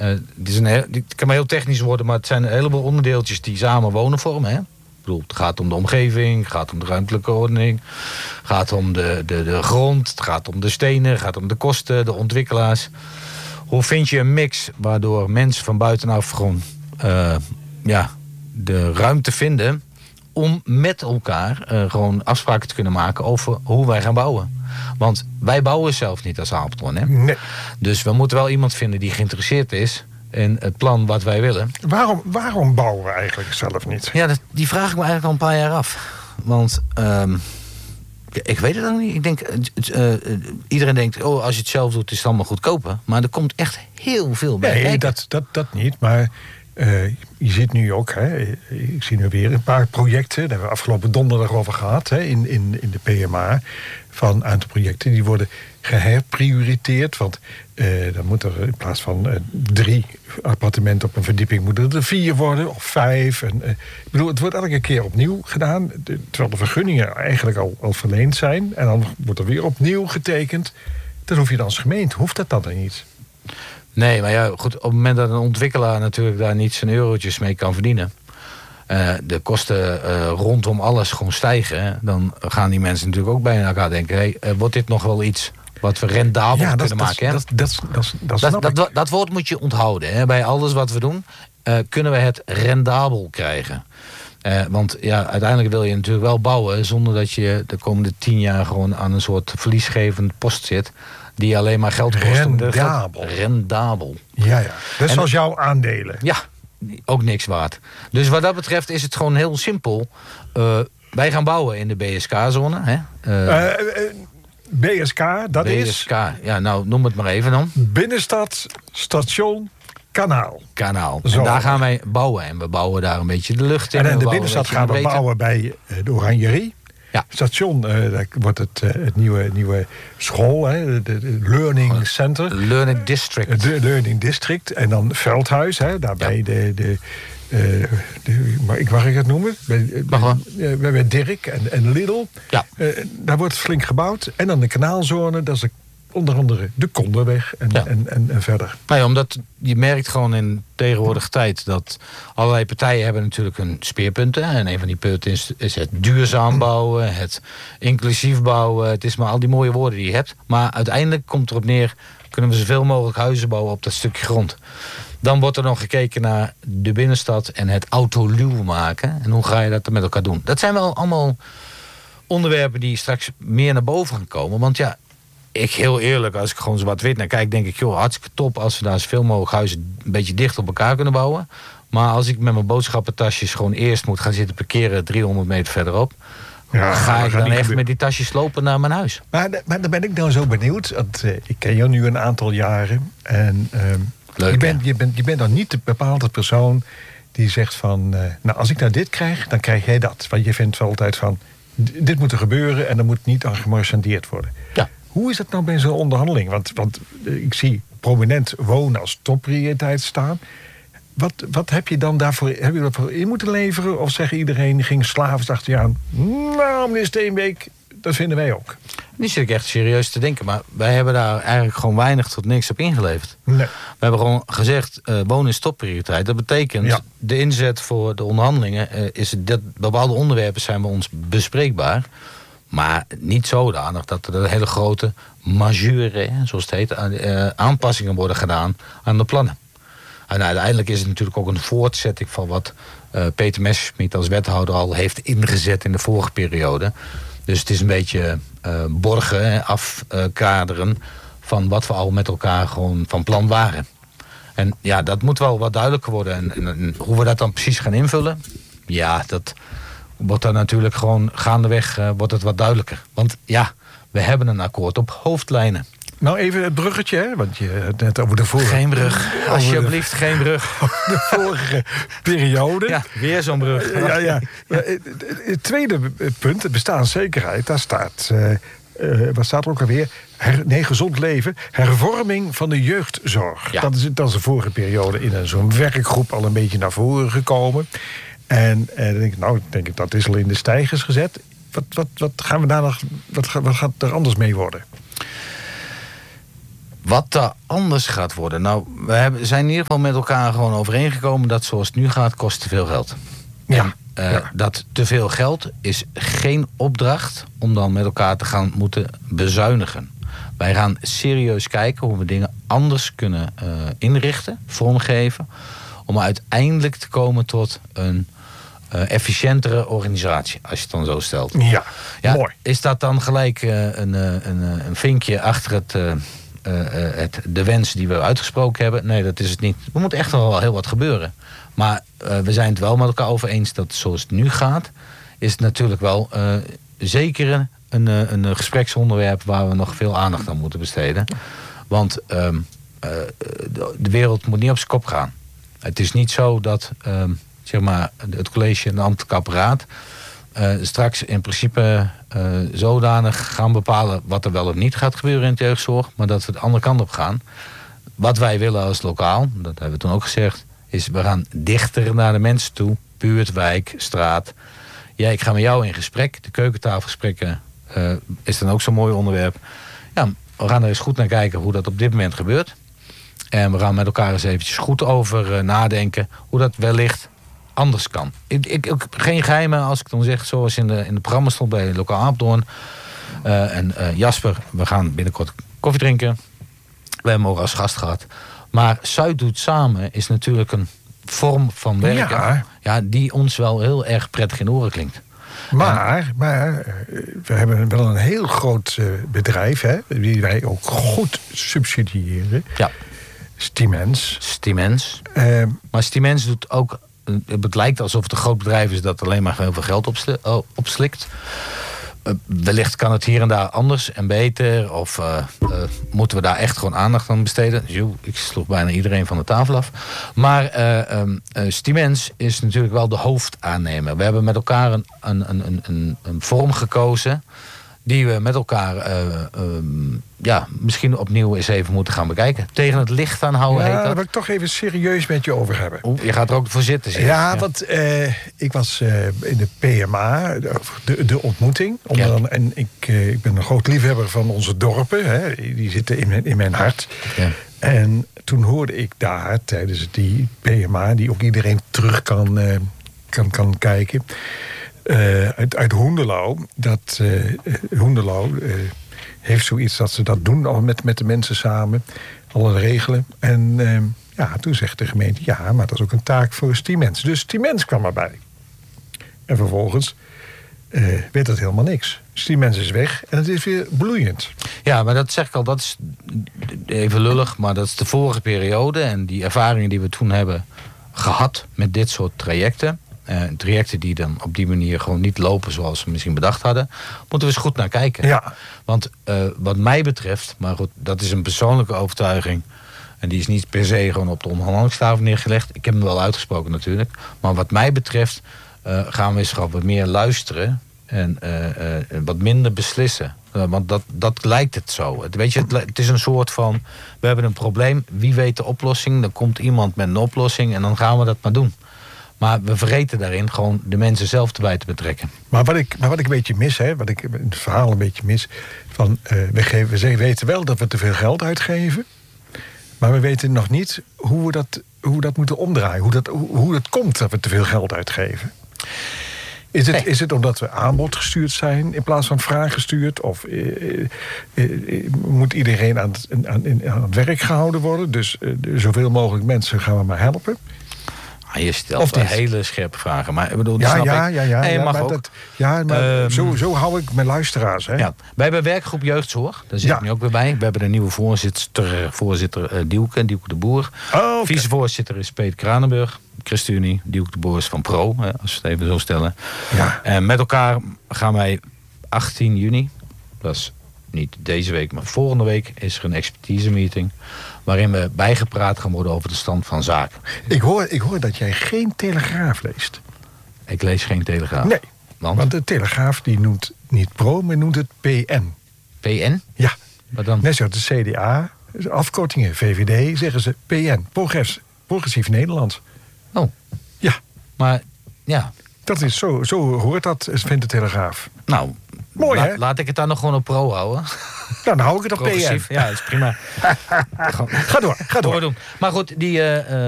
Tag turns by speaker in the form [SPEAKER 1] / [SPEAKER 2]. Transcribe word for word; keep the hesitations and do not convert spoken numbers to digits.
[SPEAKER 1] Uh, het, is een heel, het kan maar heel technisch worden, maar het zijn een heleboel onderdeeltjes die samen wonen vormen. Hè? Ik bedoel, het gaat om de omgeving, het gaat om de ruimtelijke ordening, het gaat om de, de, de grond, het gaat om de stenen, het gaat om de kosten, de ontwikkelaars. Hoe vind je een mix waardoor mensen van buitenaf gewoon uh, ja, de ruimte vinden om met elkaar uh, gewoon afspraken te kunnen maken over hoe wij gaan bouwen. Want wij bouwen zelf niet als Apeldoorn. Hè?
[SPEAKER 2] Nee.
[SPEAKER 1] Dus we moeten wel iemand vinden die geïnteresseerd is in het plan wat wij willen.
[SPEAKER 2] Waarom, waarom bouwen we eigenlijk zelf niet?
[SPEAKER 1] Ja, dat, die vraag ik me eigenlijk al een paar jaar af. Want um, ik weet het dan niet. Ik denk, uh, uh, iedereen denkt, oh, als je het zelf doet is het allemaal goedkoper. Maar er komt echt heel veel bij
[SPEAKER 2] Nee,
[SPEAKER 1] kijken.
[SPEAKER 2] dat, dat, dat niet. Maar uh, je ziet nu ook, hè, ik zie nu weer een paar projecten. Daar hebben we afgelopen donderdag over gehad, hè, in, in, in de P M A. Van aantal projecten die worden geherprioriteerd. Want uh, dan moet er in plaats van uh, drie appartementen op een verdieping moeten er vier worden of vijf. En, uh, ik bedoel, het wordt elke keer opnieuw gedaan. Terwijl de vergunningen eigenlijk al, al verleend zijn. En dan wordt er weer opnieuw getekend. Dan hoef je dan als gemeente, hoeft dat dan niet?
[SPEAKER 1] Nee, maar ja, goed, op het moment dat een ontwikkelaar natuurlijk daar niet zijn eurotjes mee kan verdienen. Uh, de kosten uh, rondom alles gewoon stijgen. Dan gaan die mensen natuurlijk ook bij elkaar denken. Hey, uh, wordt dit nog wel iets wat we rendabel
[SPEAKER 2] ja,
[SPEAKER 1] kunnen
[SPEAKER 2] dat,
[SPEAKER 1] maken? Hè?
[SPEAKER 2] Dat, dat, dat, dat, dat,
[SPEAKER 1] dat, dat, dat, dat woord moet je onthouden. Hè? Bij alles wat we doen uh, kunnen we het rendabel krijgen. Uh, want ja, uiteindelijk wil je natuurlijk wel bouwen zonder dat je de komende tien jaar gewoon aan een soort verliesgevend post zit die alleen maar geld kost.
[SPEAKER 2] Rendabel.
[SPEAKER 1] Rendabel.
[SPEAKER 2] Ja, ja. Dat is
[SPEAKER 1] en,
[SPEAKER 2] zoals jouw aandelen.
[SPEAKER 1] Ja, ook niks waard. Dus wat dat betreft is het gewoon heel simpel. Uh, wij gaan bouwen in de B S K-zone. Hè? Uh,
[SPEAKER 2] uh, uh, B S K, dat
[SPEAKER 1] B S K, is... B S K, ja, nou, noem het maar even dan.
[SPEAKER 2] Binnenstad, station, kanaal.
[SPEAKER 1] Kanaal. Zo. En daar gaan wij bouwen. En we bouwen daar een beetje de lucht in.
[SPEAKER 2] En in de binnenstad gaan we bouwen bij de Oranjerie.
[SPEAKER 1] Ja.
[SPEAKER 2] Station, uh, daar wordt het, uh, het nieuwe, nieuwe school, hè, de, de Learning Center.
[SPEAKER 1] Learning District.
[SPEAKER 2] De Learning District. En dan Veldhuis, hè, daarbij ja. de... de Uh, de, maar ik mag ik het noemen? Bij, bij, uh, bij Dirk en, en Lidl.
[SPEAKER 1] Ja.
[SPEAKER 2] Uh, daar wordt flink gebouwd. En dan de kanaalzone, dat is de, onder andere de Konderweg en, ja. en, en, en verder.
[SPEAKER 1] Nou ja, omdat je merkt gewoon in tegenwoordige tijd dat allerlei partijen hebben natuurlijk hun speerpunten. En een van die punten is, is het duurzaam bouwen, het inclusief bouwen. Het is maar al die mooie woorden die je hebt. Maar uiteindelijk komt erop neer, kunnen we zoveel mogelijk huizen bouwen op dat stukje grond. Dan wordt er nog gekeken naar de binnenstad en het autoluw maken. En hoe ga je dat met elkaar doen? Dat zijn wel allemaal onderwerpen die straks meer naar boven gaan komen. Want ja, ik heel eerlijk, als ik gewoon zo wat wit naar kijk, denk ik, joh, hartstikke top als we daar zoveel mogelijk huizen een beetje dicht op elkaar kunnen bouwen. Maar als ik met mijn boodschappentasjes gewoon eerst moet gaan zitten parkeren driehonderd meter verderop, ja, ga ik dan echt gebeuren. Met die tasjes lopen naar mijn huis.
[SPEAKER 2] Maar, maar dan ben ik nou zo benieuwd. Want uh, ik ken jou nu een aantal jaren. En uh,
[SPEAKER 1] Leuk,
[SPEAKER 2] je, bent, je, bent, je bent dan niet de bepaalde persoon die zegt van, uh, nou, als ik nou dit krijg, dan krijg jij dat. Want je vindt wel altijd van, dit moet er gebeuren en er moet niet aan gemarchandeerd worden.
[SPEAKER 1] Ja.
[SPEAKER 2] Hoe is dat nou bij zo'n onderhandeling? Want, want uh, ik zie prominent wonen als topprioriteit staan. Wat, wat heb je dan daarvoor, heb je daarvoor in moeten leveren? Of zeggen iedereen, ging slaven achter je aan? Nou, meneer Steenbeek, dat vinden wij ook.
[SPEAKER 1] Nu zit ik echt serieus te denken. Maar wij hebben daar eigenlijk gewoon weinig tot niks op ingeleverd.
[SPEAKER 2] Nee.
[SPEAKER 1] We hebben gewoon gezegd, uh, wonen is topprioriteit. Dat betekent, ja. de inzet voor de onderhandelingen uh, is dat bepaalde onderwerpen zijn bij ons bespreekbaar. Maar niet zodanig dat er hele grote majeure, zoals het heet, uh, aanpassingen worden gedaan aan de plannen. En uiteindelijk is het natuurlijk ook een voortzetting van wat uh, Peter Messerschmidt als wethouder al heeft ingezet in de vorige periode. Dus het is een beetje uh, borgen, afkaderen van wat we al met elkaar gewoon van plan waren. En ja, dat moet wel wat duidelijker worden. En, en, en hoe we dat dan precies gaan invullen, ja, dat wordt dan natuurlijk gewoon gaandeweg uh, wordt het wat duidelijker. Want ja, we hebben een akkoord op hoofdlijnen.
[SPEAKER 2] Nou, even het bruggetje, hè? Want je had net over de vorige...
[SPEAKER 1] Geen brug. Alsjeblieft, de, geen brug.
[SPEAKER 2] De vorige periode.
[SPEAKER 1] Ja, weer zo'n brug.
[SPEAKER 2] Ja, ja. Het tweede punt, de bestaanszekerheid, daar staat... Uh, uh, wat staat er ook alweer? Her, nee, gezond leven. Hervorming van de jeugdzorg. Ja. Dat is, dat is de vorige periode in zo'n werkgroep al een beetje naar voren gekomen. En uh, dan denk ik, nou, denk ik, dat is al in de stijgers gezet. Wat, wat, wat gaan we daar nog... Wat, wat gaat er anders mee worden?
[SPEAKER 1] Wat er anders gaat worden? Nou, we hebben, zijn in ieder geval met elkaar gewoon overeengekomen dat zoals het nu gaat, kost te veel geld.
[SPEAKER 2] Ja.
[SPEAKER 1] En, uh,
[SPEAKER 2] ja.
[SPEAKER 1] Dat te veel geld is geen opdracht om dan met elkaar te gaan moeten bezuinigen. Wij gaan serieus kijken hoe we dingen anders kunnen uh, inrichten, vormgeven, om uiteindelijk te komen tot een uh, efficiëntere organisatie, als je het dan zo stelt.
[SPEAKER 2] Ja,
[SPEAKER 1] ja,
[SPEAKER 2] mooi.
[SPEAKER 1] Is dat dan gelijk uh, een, een, een vinkje achter het, uh, uh, het, de wens die we uitgesproken hebben? Nee, dat is het niet. Er moet echt wel heel wat gebeuren. Maar uh, we zijn het wel met elkaar over eens dat zoals het nu gaat, is het natuurlijk wel uh, zeker een, een gespreksonderwerp waar we nog veel aandacht aan moeten besteden. Want um, uh, de wereld moet niet op zijn kop gaan. Het is niet zo dat um, zeg maar, het college en de ambtelijke apparaat uh, straks in principe uh, zodanig gaan bepalen wat er wel of niet gaat gebeuren in de jeugdzorg, maar dat we de andere kant op gaan. Wat wij willen als lokaal, dat hebben we toen ook gezegd, is we gaan dichter naar de mensen toe. Buurt, wijk, straat. Ja, ik ga met jou in gesprek. De keukentafelgesprekken uh, is dan ook zo'n mooi onderwerp. Ja, we gaan er eens goed naar kijken hoe dat op dit moment gebeurt. En we gaan met elkaar eens eventjes goed over uh, nadenken hoe dat wellicht anders kan. Ik, ik, ik, geen geheimen als ik dan zeg, zoals in de, in de programma stond bij Lokaal Apeldoorn. Uh, en uh, Jasper, we gaan binnenkort koffie drinken. We hebben hem ook als gast gehad. Maar Zuid doet samen is natuurlijk een vorm van werken,
[SPEAKER 2] ja.
[SPEAKER 1] Ja, die ons wel heel erg prettig in de oren klinkt.
[SPEAKER 2] Maar,
[SPEAKER 1] en,
[SPEAKER 2] maar we hebben wel een heel groot uh, bedrijf, hè, die wij ook goed subsidiëren.
[SPEAKER 1] Ja.
[SPEAKER 2] Stimens.
[SPEAKER 1] Stimens.
[SPEAKER 2] Uh,
[SPEAKER 1] maar Stimens doet ook, het lijkt alsof het een groot bedrijf is dat alleen maar heel veel geld opsli- opslikt. Uh, wellicht kan het hier en daar anders en beter. Of uh, uh, moeten we daar echt gewoon aandacht aan besteden. Yo, ik sloeg bijna iedereen van de tafel af. Maar uh, um, uh, Stimens is natuurlijk wel de hoofdaannemer. We hebben met elkaar een, een, een, een, een vorm gekozen die we met elkaar uh, um, ja, misschien opnieuw eens even moeten gaan bekijken. Tegen het licht aanhouden,
[SPEAKER 2] ja,
[SPEAKER 1] heet dat.
[SPEAKER 2] Daar wil ik toch even serieus met je over hebben.
[SPEAKER 1] O, je gaat er ook voor zitten. Zeg.
[SPEAKER 2] Ja,
[SPEAKER 1] ja,
[SPEAKER 2] want uh, ik was uh, in de P M A, de, de ontmoeting. Onder
[SPEAKER 1] ja.
[SPEAKER 2] dan, en ik, uh, ik ben een groot liefhebber van onze dorpen. Hè, die zitten in mijn, in mijn hart.
[SPEAKER 1] Ja.
[SPEAKER 2] En toen hoorde ik daar tijdens die P M A, die ook iedereen terug kan, uh, kan, kan kijken, Uh, uit, uit Hoenderloo. Dat uh, Hoenderloo uh, heeft zoiets dat ze dat doen al met, met de mensen samen. Alle regelen. En uh, ja, toen zegt de gemeente, ja, maar dat is ook een taak voor Stimens. Dus Stimens kwam erbij. En vervolgens uh, werd het helemaal niks. Stimens is weg en het is weer bloeiend.
[SPEAKER 1] Ja, maar dat zeg ik al, dat is even lullig, maar dat is de vorige periode. En die ervaringen die we toen hebben gehad met dit soort trajecten. Uh, trajecten die dan op die manier gewoon niet lopen zoals we misschien bedacht hadden, moeten we eens goed naar kijken.
[SPEAKER 2] Ja.
[SPEAKER 1] Want uh, wat mij betreft, maar goed, dat is een persoonlijke overtuiging. En die is niet per se gewoon op de onderhandelingstafel neergelegd. Ik heb hem wel uitgesproken natuurlijk. Maar wat mij betreft uh, gaan we eens gewoon wat meer luisteren en uh, uh, wat minder beslissen. Uh, want dat, dat lijkt het zo. Het, weet je, het, het is een soort van, we hebben een probleem, wie weet de oplossing? Dan komt iemand met een oplossing en dan gaan we dat maar doen. Maar we vergeten daarin gewoon de mensen zelf erbij te betrekken.
[SPEAKER 2] Maar wat ik, maar wat ik een beetje mis, hè, wat ik in het verhaal een beetje mis, van uh, we, geven, we weten wel dat we te veel geld uitgeven, maar we weten nog niet hoe we dat, hoe we dat moeten omdraaien. Hoe, dat, hoe, hoe het komt dat we te veel geld uitgeven. Is het, nee. is het omdat we aanbod gestuurd zijn in plaats van vraag gestuurd? Of uh, uh, uh, moet iedereen aan het, aan, aan het werk gehouden worden? Dus uh, zoveel mogelijk mensen gaan we maar helpen.
[SPEAKER 1] Ah, je stelt wel hele scherpe vragen. Maar ik bedoel,
[SPEAKER 2] ja,
[SPEAKER 1] snap
[SPEAKER 2] ja,
[SPEAKER 1] ik.
[SPEAKER 2] ja, ja,
[SPEAKER 1] en je
[SPEAKER 2] ja,
[SPEAKER 1] mag
[SPEAKER 2] maar
[SPEAKER 1] ook.
[SPEAKER 2] Dat, ja, maar
[SPEAKER 1] um,
[SPEAKER 2] zo, zo hou ik mijn luisteraars. Hè?
[SPEAKER 1] Ja. Wij hebben werkgroep jeugdzorg. Daar zit
[SPEAKER 2] ja.
[SPEAKER 1] ik nu ook weer bij. We hebben een nieuwe voorzitter, voorzitter uh, Dielke, Dielke de Boer.
[SPEAKER 2] Oh, okay.
[SPEAKER 1] Vicevoorzitter is Peter Kranenburg. ChristenUnie, Dielke de Boer is van Pro, hè, als we het even zo stellen.
[SPEAKER 2] Ja.
[SPEAKER 1] En met elkaar gaan wij achttien juni, dat is niet deze week, maar volgende week is er een expertise meeting waarin we bijgepraat gaan worden over de stand van zaken.
[SPEAKER 2] Ik hoor, ik hoor dat jij geen Telegraaf leest.
[SPEAKER 1] Ik lees geen Telegraaf.
[SPEAKER 2] Nee,
[SPEAKER 1] want,
[SPEAKER 2] want de Telegraaf die noemt niet Pro, maar noemt het P N.
[SPEAKER 1] P N?
[SPEAKER 2] Ja.
[SPEAKER 1] Wat dan?
[SPEAKER 2] Net zoals de C D A, afkortingen, V V D, zeggen ze P N. Progress, Progressief Nederland.
[SPEAKER 1] Oh.
[SPEAKER 2] Ja.
[SPEAKER 1] Maar, ja.
[SPEAKER 2] Dat is zo, zo hoort dat, vindt de Telegraaf.
[SPEAKER 1] Nou,
[SPEAKER 2] mooi
[SPEAKER 1] la,
[SPEAKER 2] hè?
[SPEAKER 1] laat ik het dan nog gewoon op pro houden.
[SPEAKER 2] Nou, dan hou ik het op P M.
[SPEAKER 1] Ja, dat is prima.
[SPEAKER 2] Ga door, ga door.
[SPEAKER 1] Doen. Maar goed, die... Uh,